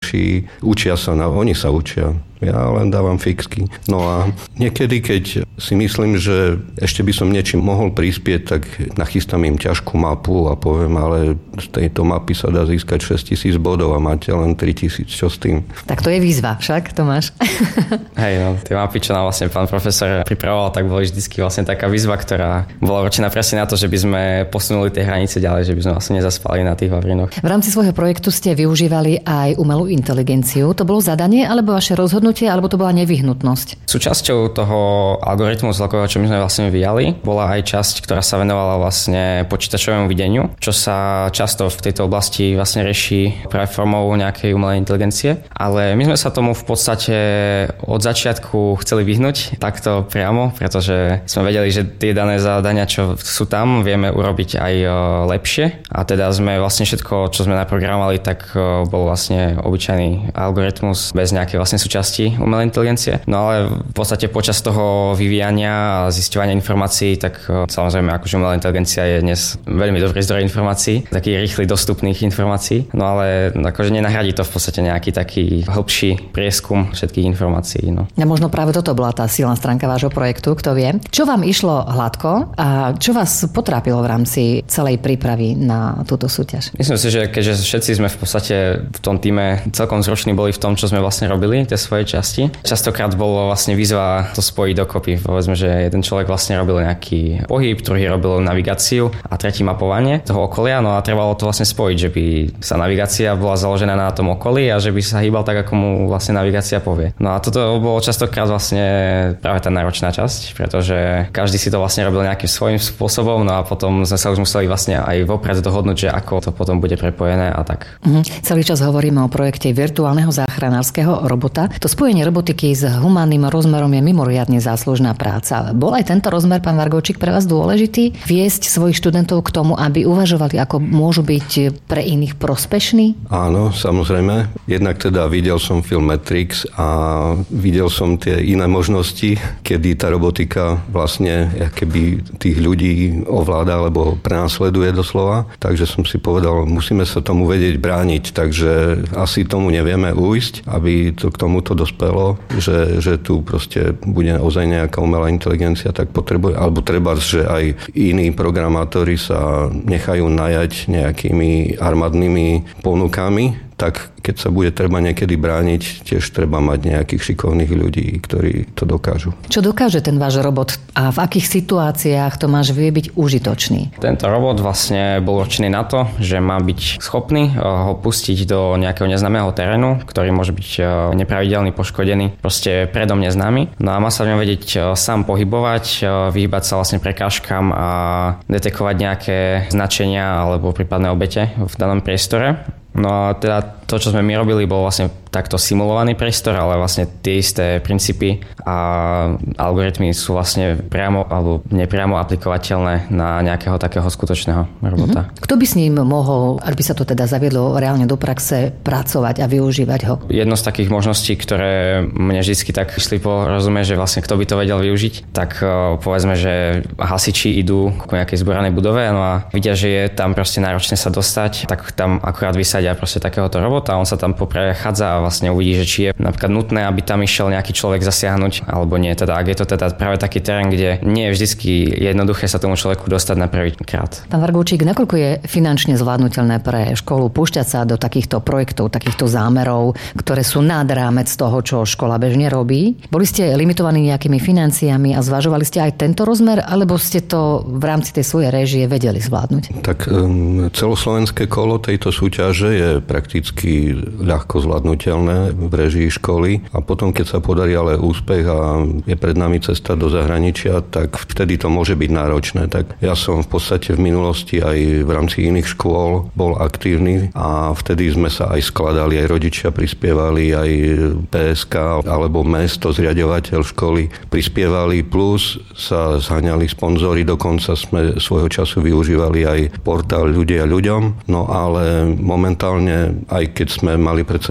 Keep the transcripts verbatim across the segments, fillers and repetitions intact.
starší, učia sa, na, oni sa učia. Ja len dávam fixky. No a niekedy, keď si myslím, že ešte by som niečím mohol prispieť, tak nachystám im ťažkú mapu a poviem, ale z tejto mapy sa dá získať šesťtisíc bodov a máte len tritisíc. Čo s tým? Tak to je výzva však, Tomáš. Hej, no, tie mapy, čo nám vlastne pán profesor pripravoval, tak boli vždycky vlastne taká výzva, ktorá bola určená presne na to, že by sme posunuli tie hranice ďalej, že by sme vlastne nezaspali na tých Vavrinoch. V rámci svojho projektu ste využívali aj umelú inteligenciu. To bolo zadanie alebo vaše rozhodnutie, alebo to bola nevyhnutnosť? Súčasťou toho algoritmu celkového, čo my sme vlastne vyjali, bola aj časť, ktorá sa venovala vlastne počítačovému videniu, čo sa často v tejto oblasti vlastne rieši práve formou nejakej umelej inteligencie. Ale my sme sa tomu v podstate od začiatku chceli vyhnúť takto priamo, pretože sme vedeli, že tie dané zadania, čo sú tam, vieme urobiť aj lepšie. A teda sme vlastne všetko, čo sme naprogramovali, tak bol vlastne obyčajný algoritmus bez nejakej vlastne súčasti umelej inteligencie. No ale v podstate počas toho vyvíjania a zisťovania informácií, tak samozrejme akože umelá inteligencia je dnes veľmi dobrý zdroj informácií, taký rýchly dostupných informácií. No ale akože nenahradí to v podstate nejaký taký hĺbší prieskum všetkých informácií. No. A možno práve toto bola tá silná stránka vášho projektu, kto vie. Čo vám išlo hladko a čo vás potrápilo v rámci celej prípravy na túto súťaž? Myslím si, že keďže všetci sme v podstate v tom týme celkom zruční boli v tom, čo sme vlastne robili, tie svoje časti. Častokrát bolo vlastne výzva to spojiť dokopy. Povedzme, že jeden človek vlastne robil nejaký pohyb, druhý robil navigáciu a tretí mapovanie toho okolia, no a trebalo to vlastne spojiť, že by sa navigácia bola založená na tom okolí a že by sa hýbal tak, ako mu vlastne navigácia povie. No a toto bolo častokrát vlastne práve tá náročná časť, pretože každý si to vlastne robil nejakým svojím spôsobom, no a potom sme sa už museli vlastne aj vopred dohodnúť, že ako to potom bude prepojené a tak. Mhm. Celý čas hovoríme o projekte virtuálneho záchranárskeho robota. To spojenie robotiky s humánnym rozmerom je mimoriadne záslužná práca. Bol aj tento rozmer, pán Vargóčik, pre vás dôležitý? Viesť svojich študentov k tomu, aby uvažovali, ako môžu byť pre iných prospešní? Áno, samozrejme. Jednak teda videl som film Matrix a videl som tie iné možnosti, kedy tá robotika vlastne keby tých ľudí ovláda alebo prenasleduje doslova. Takže som si povedal, musíme sa tomu vedieť brániť, takže asi tomu nevieme ujsť, aby to k tomuto dospelo, že, že tu proste bude ozaj nejaká umelá inteligencia, tak potrebuje, alebo treba, že aj iní programátori sa nechajú najať nejakými armádnymi ponukami, tak keď sa bude treba niekedy brániť, tiež treba mať nejakých šikovných ľudí, ktorí to dokážu. Čo dokáže ten váš robot a v akých situáciách to máš vie byť užitočný? Tento robot vlastne bol určený na to, že má byť schopný ho pustiť do nejakého neznámeho terénu, ktorý môže byť nepravidelný, poškodený, proste predom neznámy. No a má sa v ňom vedieť sám pohybovať, vyhýbať sa vlastne prekážkam a detekovať nejaké značenia alebo prípadné obete v danom priestore. No a teda to, čo sme my robili, bol vlastne takto simulovaný priestor, ale vlastne tie isté princípy a algoritmy sú vlastne priamo alebo nepriamo aplikovateľné na nejakého takého skutočného robota. Mm-hmm. Kto by s ním mohol, ak by sa to teda zaviedlo reálne do praxe, pracovať a využívať ho? Jedno z takých možností, ktoré mne vždycky tak šli porozumieť, že vlastne kto by to vedel využiť, tak povedzme, že hasiči idú ku nejakej zboranej budove, no a vidia, že je tam proste náročné sa dostať, tak tam akurát vysadia proste takéhoto robota, on sa tam poprechádza a vlastne uvidí, že či je napríklad nutné, aby tam išiel nejaký človek zasiahnuť, alebo nie. Teda ak je to teda práve taký terén, kde nie je vždycky jednoduché sa tomu človeku dostať na prvý krát. Pán Vargóčik, nakoľko je finančne zvládnutelné pre školu púšťať sa do takýchto projektov, takýchto zámerov, ktoré sú nad rámec toho, čo škola bežne robí? Boli ste limitovaní nejakými financiami a zvažovali ste aj tento rozmer, alebo ste to v rámci tej svojej réžie vedeli zvládnuť? Tak um, celoslovenské kolo tejto súťaže je prakticky ľahko zvládnutelné v režii školy a potom, keď sa podarí ale úspech a je pred nami cesta do zahraničia, tak vtedy to môže byť náročné. Tak ja som v podstate v minulosti aj v rámci iných škôl bol aktívny a vtedy sme sa aj skladali, aj rodičia prispievali, aj pé es ká alebo mesto, zriaďovateľ školy prispievali, plus sa zháňali sponzori, dokonca sme svojho času využívali aj portál Ľudia ľuďom, no ale momentálne, aj keď sme mali pred sebou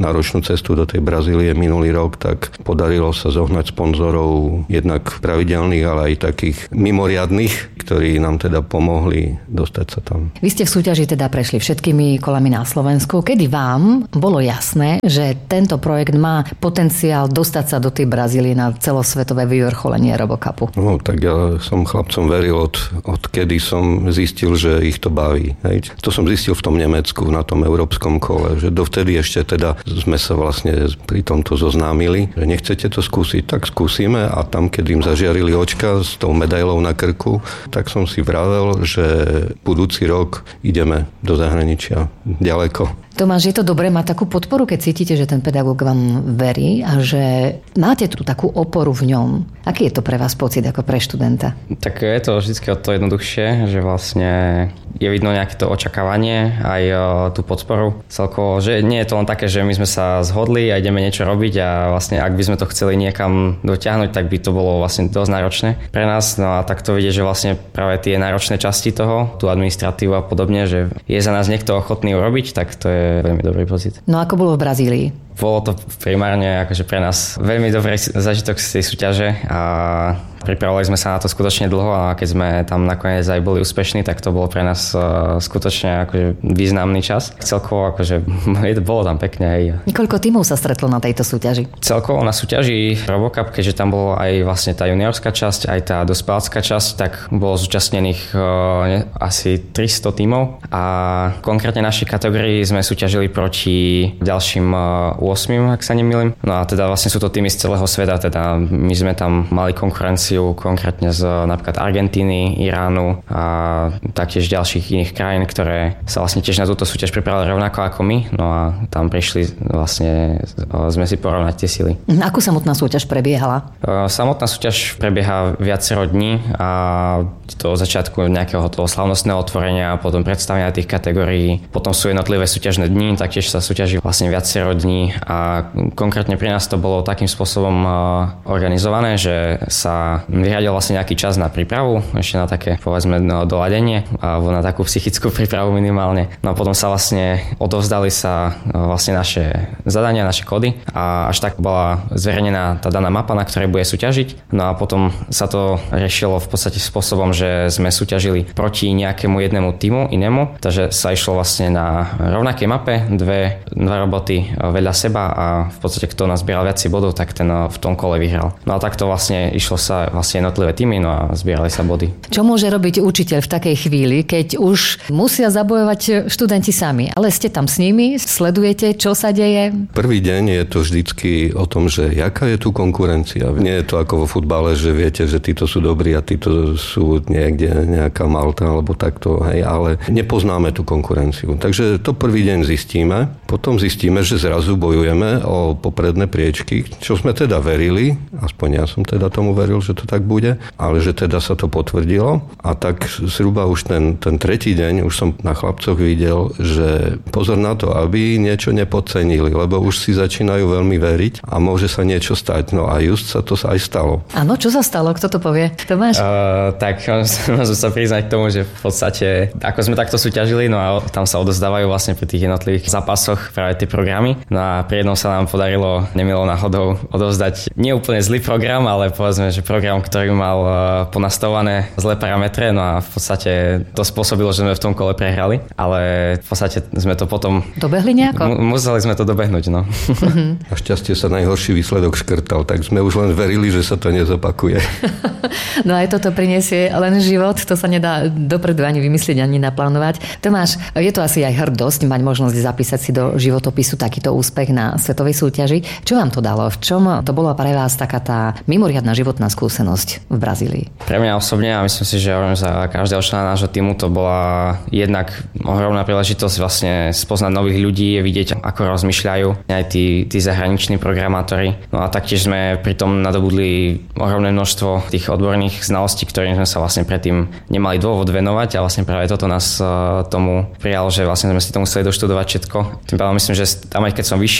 náročnú cestu do tej Brazílie minulý rok, tak podarilo sa zohnať sponzorov jednak pravidelných, ale aj takých mimoriadnych, ktorí nám teda pomohli dostať sa tam. Vy ste v súťaži teda prešli všetkými kolami na Slovensku. Kedy vám bolo jasné, že tento projekt má potenciál dostať sa do tej Brazílie na celosvetové vyvrcholenie RoboCupu? No, tak ja som chlapcom veril od, od kedy som zistil, že ich to baví. Hej. To som zistil v tom Nemecku, na tom európskom kole, že dovtedy ešte teda sme sa vlastne pri tomto zoznámili, že nechcete to skúsiť, tak skúsime a tam, keď im zažiarili očka s tou medailou na krku, tak som si vravel, že budúci rok ideme do zahraničia ďaleko. Tomáš, je to dobré mať takú podporu, keď cítite, že ten pedagóg vám verí a že máte tú takú oporu v ňom? Aký je to pre vás pocit ako pre študenta? Tak je to vždy o to jednoduchšie, že vlastne je vidno nejaké to očakávanie, aj tú podporu celkovo, že nie je to len také, že my sme sa zhodli a ideme niečo robiť a vlastne ak by sme to chceli niekam dotiahnuť, tak by to bolo vlastne dosť náročné pre nás. No a tak to vidieť, že vlastne práve tie náročné časti toho, tú administratívu a podobne, že je za nás niekto ochotný urobiť, tak to je veľmi dobrý pocit. No ako bolo v Brazílii? Bolo to primárne akože pre nás veľmi dobrý zážitok z tej súťaže a pripravovali sme sa na to skutočne dlho a keď sme tam nakoniec aj boli úspešní, tak to bolo pre nás skutočne akože významný čas. Celkovo akože bolo tam pekne aj. Koľko tímov sa stretlo na tejto súťaži? Celkovo na súťaži RoboCup, keďže tam bolo aj vlastne tá juniorská časť, aj tá dospelácka časť, tak bolo zúčastnených asi tristo tímov a konkrétne našej kategórii sme súťažili proti ďalším ôsmim, ak sa nemýlim. No a teda vlastne sú to týmy z celého sveta, teda my sme tam mali konkurenciu konkrétne z napríklad Argentíny, Iránu a taktiež ďalších iných krajín, ktoré sa vlastne tiež na túto súťaž pripravili rovnako ako my. No a tam prišli vlastne sme si porovnať tie sily. Ako samotná súťaž prebiehala? Samotná súťaž prebieha viacero dní a do začiatku nejakého toho slavnostného otvorenia, potom predstavenia tých kategórií, potom sú jednotlivé súťažné dni, taktiež sa súťaží vlastne viacero dní a konkrétne pri nás to bolo takým spôsobom organizované, že sa vyhradil vlastne nejaký čas na prípravu, ešte na také povedzme no, doladenie alebo na takú psychickú prípravu minimálne. No a potom sa vlastne odovzdali sa vlastne naše zadania, naše kódy a až tak bola zverejnená tá daná mapa, na ktorej bude súťažiť. No a potom sa to riešilo v podstate spôsobom, že sme súťažili proti nejakému jednému týmu inému, takže sa išlo vlastne na rovnakej mape, dve, dva roboty vedľa seba a v podstate kto nazbieral viac bodov, tak ten v tom kole vyhral. No a takto vlastne išlo sa vlastne jednotlivé týmy, no a zbierali sa body. Čo môže robiť učiteľ v takej chvíli, keď už musia zabojovať študenti sami, ale ste tam s nimi, sledujete, čo sa deje? Prvý deň je to vždycky o tom, že jaká je tu konkurencia. Nie je to ako vo futbale, že viete, že títo sú dobrí a títo sú niekde nejaká Malta alebo takto, hej, ale nepoznáme tú konkurenciu. Takže to prvý deň zistíme, potom zistíme, že zrazu bojujeme o popredné priečky, čo sme teda verili, aspoň ja som teda tomu veril, že to tak bude, ale že teda sa to potvrdilo a tak zhruba už ten, ten tretí deň už som na chlapcoch videl, že pozor na to, aby niečo nepodcenili, lebo už si začínajú veľmi veriť a môže sa niečo stať. No a just sa to aj stalo. Áno, čo sa stalo? Kto to povie? Tomáš? Uh, tak môžem sa priznať k tomu, že v podstate ako sme takto súťažili, no a tam sa odozdávajú vlastne pri tých jednotlivých zápasoch práve tie programy. No a pri jednom sa nám podarilo nemilo náhodou odovzdať nie úplne zlý program, ale povedzme, že program, ktorý mal ponastavované zlé parametre, no a v podstate to spôsobilo, že sme v tom kole prehrali, ale v podstate sme to potom... Dobehli nejako? Mu- museli sme to dobehnúť, no. A šťastie sa najhorší výsledok škrtal, tak sme už len verili, že sa to nezopakuje. No aj toto prinesie len život, to sa nedá dopredu ani vymyslieť, ani naplánovať. Tomáš, je to asi aj hrdosť mať možnosť zapísať si do životopisu takýto úspech na svetovej súťaži. Čo vám to dalo? V čom to bola pre vás taká tá mimoriadna životná skúsenosť v Brazílii? Pre mňa osobne a myslím si, že za každého člena nášho týmu to bola jednak ohromná príležitosť vlastne spoznať nových ľudí, vidieť, ako rozmýšľajú aj tí, tí zahraniční programátori. No a taktiež sme pritom nadobudli ohromné množstvo tých odborných znalostí, ktorým sme sa vlastne predtým nemali dôvod venovať a vlastne práve toto nás tomu prijalo, že vlastne sme si to museli doštudovať všetko. Tým pádom myslím, že tam aj keď som vyšiel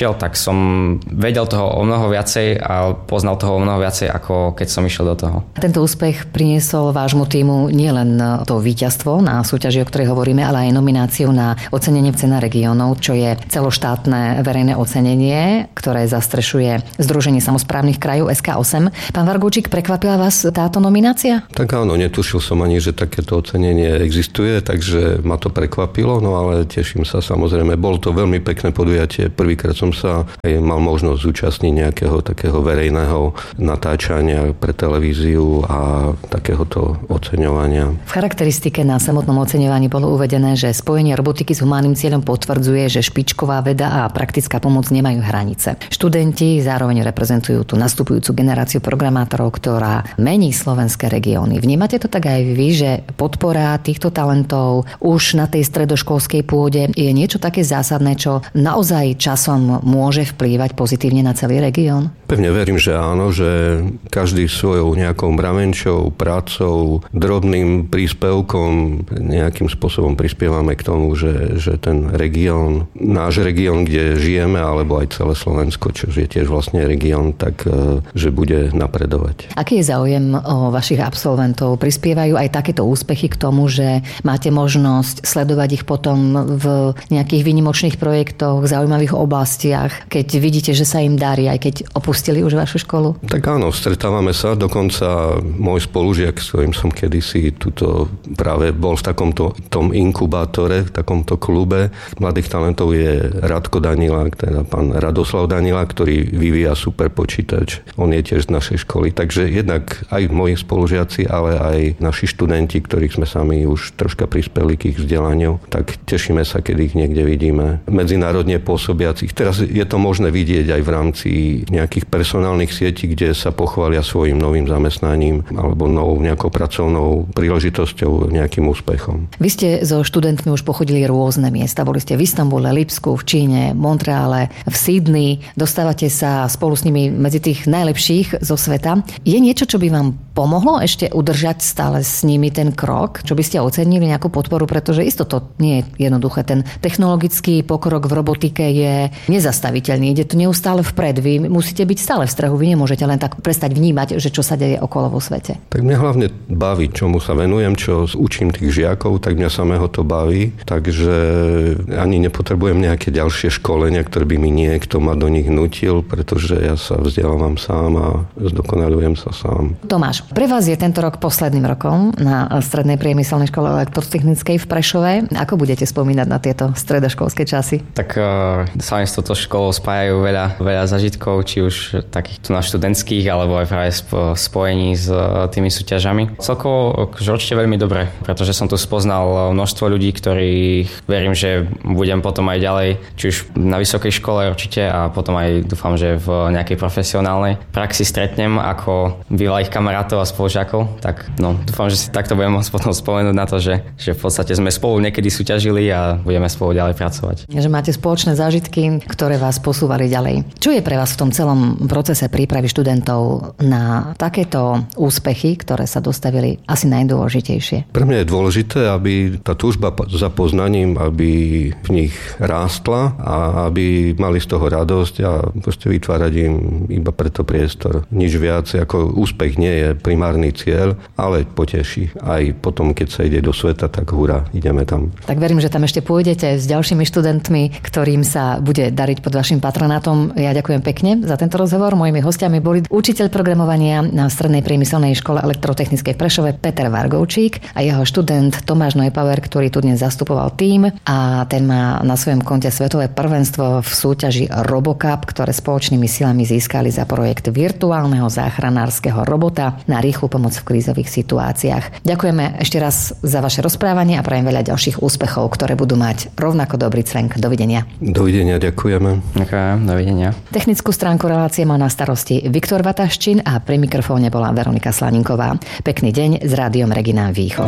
išiel, tak som vedel toho o mnoho viacej a poznal toho o mnoho viacej, ako keď som išiel do toho. Tento úspech priniesol vášmu tímu nielen to víťazstvo na súťaži, o ktorej hovoríme, ale aj nomináciu na ocenenie v Cena regiónov, čo je celoštátne verejné ocenenie, ktoré zastrešuje Združenie samosprávnych krajov es ká osem. Pán Vargúčik, prekvapila vás táto nominácia? Tak áno, netušil som ani, že takéto ocenenie existuje, takže ma to prekvapilo, no ale teším sa samozrejme. Bolo to veľmi pekné podujatie. Prvýkrát som sa aj mal možnosť zúčastniť nejakého takého verejného natáčania pre televíziu a takéhoto oceňovania. V charakteristike na samotnom oceňovaní bolo uvedené, že spojenie robotiky s humánnym cieľom potvrdzuje, že špičková veda a praktická pomoc nemajú hranice. Študenti zároveň reprezentujú tú nastupujúcu generáciu programátorov, ktorá mení slovenské regióny. Vnímate to tak aj vy, že podpora týchto talentov už na tej stredoškolskej pôde je niečo také zásadné, čo naozaj časom môže vplývať pozitívne na celý región? Pevne verím, že áno, že každý svojou nejakou mravenčou, prácou, drobným príspevkom nejakým spôsobom prispievame k tomu, že, že ten región, náš región, kde žijeme, alebo aj celé Slovensko, čo je tiež vlastne región, tak že bude napredovať. Aký je záujem o vašich absolventov? Prispievajú aj takéto úspechy k tomu, že máte možnosť sledovať ich potom v nejakých výnimočných projektoch, zaujímavých oblastiach, keď vidíte, že sa im darí, aj keď opustili už vašu školu? Tak áno, stretávame sa. Dokonca môj spolužiak, s ktorým som kedysi tuto práve bol v takomto tom inkubátore, v takomto klube mladých talentov, je Radko Danilák, teda pán Radoslav Danilák, ktorý vyvíja super počítač. On je tiež z našej školy. Takže jednak aj moji spolužiaci, ale aj naši študenti, ktorých sme sami už troška prispeli k ich vzdelaniu, tak tešíme sa, keď ich niekde vidíme. Medzinárodne pôsobiacich. Teraz je to možné vidieť aj v rámci nejakých personálnych sietí, kde sa pochvália svojim novým zamestnaním alebo novou nejakou pracovnou príležitosťou, nejakým úspechom. Vy ste so študentmi už pochodili rôzne miesta. Boli ste v Istanbule, Lipsku, v Číne, Montreale, v Sydney. Dostávate sa spolu s nimi medzi tých najlepších zo sveta. Je niečo, čo by vám pomohlo ešte udržať stále s nimi ten krok? Čo by ste ocenili, nejakú podporu? Pretože isto to nie je jednoduché. Ten technologický pokrok v robotike je nezastaviteľný. Ide to neustále vpred. Vy musíte byť stále v strehu. Vy nemôžete len tak prestať vnímať, že čo sa deje okolo vo svete. Tak mňa hlavne baví, čomu sa venujem, čo učím tých žiakov, tak mňa samého to baví. Takže ani nepotrebujem nejaké ďalšie školenia, ktoré by mi niekto ma do nich nutil, pretože ja sa vzdelávam sám a zdokonalujem sa sám. Tomáš, pre vás je tento rok posledným rokom na Strednej priemyselnej škole elektrotechnickej v Prešove. Ako budete spomínať na tieto stredoškolské časy? Tak uh, sa mi s touto školou spájajú veľa, veľa zažitkov, či už takých tu na študentských, alebo aj práve spojení s tými súťažami. Celkovo určite veľmi dobre, pretože som tu spoznal množstvo ľudí, ktorých verím, že budem potom aj ďalej, či už na vysokej škole určite a potom aj dúfam, že v nejakej profesionálnej praxi stretnem ako bývalých kamarátov a spolužiakov. Tak no, dúfam, že si takto budem môcť potom spomenúť na to, že, že v podstate sme spolu niekedy súťažili a budeme spolu ďalej pracovať. Že máte spoločné zážitky, ktoré vás posúvali ďalej. Čo je pre vás v tom celom procese prípravy študentov na takéto úspechy, ktoré sa dostavili, asi najdôležitejšie? Pre mňa je dôležité, aby tá túžba za poznaním, aby v nich rástla a aby mali z toho radosť a proste vytvárať im iba preto priestor. Nič viac, ako úspech nie je primárny cieľ, ale poteší. Aj potom, keď sa ide do sveta, tak hurá, ideme tam. Tak verím, že tam ešte pôjdete s ďalšími študentmi, ktorým sa bude dariť pod vašim patronátom. Ja ďakujem pekne za tento rozhovor. Mojimi hostiami boli učiteľ programovania na Strednej priemyselnej škole elektrotechnickej v Prešove Peter Vargoučík a jeho študent Tomáš Neupauer, ktorý tu dnes zastupoval tím a ten má na svojom konte svetové prvenstvo v súťaži RoboCup, ktoré spoločnými silami získali za projekt virtuálneho záchranárskeho robota na rýchlu pomoc v krízových situáciách. Ďakujeme ešte raz za vaše rozprávanie a prajem veľa ďalších úspechov, ktoré budú mať rovnako dobrý cvenk. Dovidenia. Dovidenia, ďakujeme. Ďakujem, dovidenia. Technickú stránku relácie má na starosti Viktor Vataščín a pri mikrofóne bola Veronika Slaninková. Pekný deň s Rádiom Regina Východ.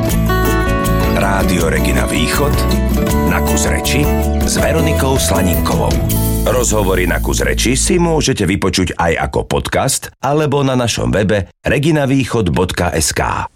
Rádio Regina Východ na kus reči s Veronikou Slaninkovou. Rozhovory na kus reči si môžete vypočuť aj ako podcast alebo na našom webe reginavýchod bodka es ká.